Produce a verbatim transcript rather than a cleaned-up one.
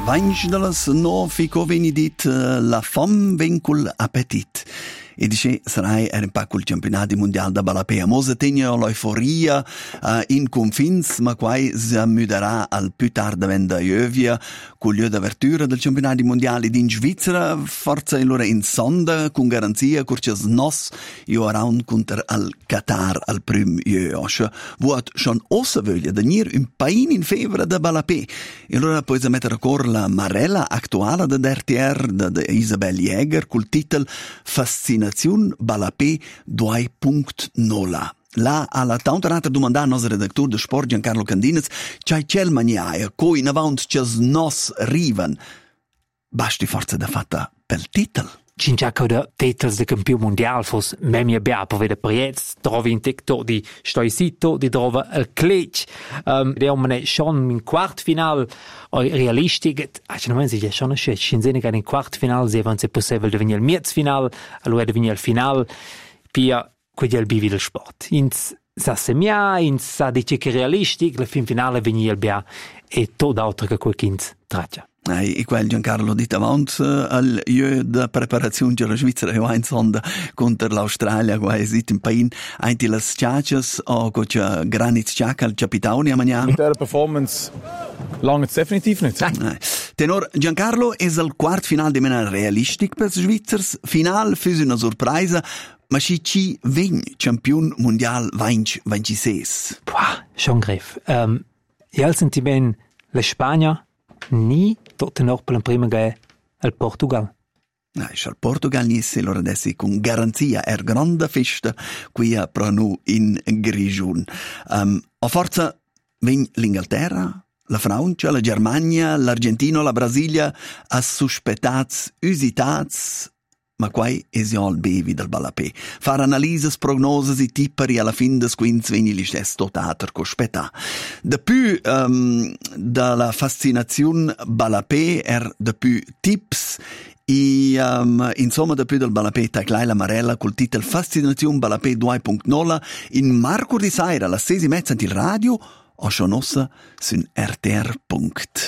Vainch de las no fico veni dit la fam vencul appetit. E dice sarai er impact col campionati mondial da balapea. Mosa tegna l'euforia uh, in confins, ma quai si ammuderà al più tarda venda Iövia con lieu d'apertura del campionati mondiali in Svizzera, forza allora in sonda con garanzia curcias nos io around contro al Qatar al prim Iövia. Vuot schon ossa voglia da nir un pain in fevre da balapea. E allora poi si mettere a cor la Marella attuale da R T R da, da Isabel Jäger col titolo Fascinazione Balapè due punto nolla. Là alla tanta un'altra domanda al nostro redattore di sport Giancarlo Candines, c'è quel maniaia, coi in avanti c'è nos rivan. Basti forza da fatta per titolo. Cinciacco da titels de campione mondiale fos memia bia per vedere priez trovi in TikTok di stoi sito di trova il clutch um, de omne schon in quart final realistisch also non si schon a schech in sene in quart final se van se possibile de venir il miez final allora de venir il final pia quel bivi del sport ins sa semia in sa dice che realistisch la fin finale venir il bia e tot altro che quel kind traccia. E quel Giancarlo dit avanti al io da preparazione della Svizzera e in sonda contro l'Australia qua esit in pain anti las chachas o cocha granit chaka al capitano a mangiare. Mit der Performance lange definitiv nicht. Tenor Giancarlo è il quarto final di mena realistic per Svizzers final fu una sorpresa ma ci ci vegn campion mondial vinci ventisei. Pua, schon greff. Um, io senti ben la Spagna ni tot tenor per la prima gai al Portugal. No, il Portugal nisse loro adesso con garanzia è grande festa qui a Pranu in Grigion. Um, a forza ven l'Inghilterra, la Francia, la Germania, l'Argentina, la Brasilia a sospettats, usitats, ma quai è già il bevi del balapè. Far analisi, prognose e tipperi alla fin des quinz veni li stess totater co spetà. De più um, dalla fascinazione balapè er de più tips e um, insomma de più del balapè taclai la Marella col titolo Fascinazione balapè due punto nolla in Marco di Saira alla sesi mezza il radio o shonossa sun R T R punct.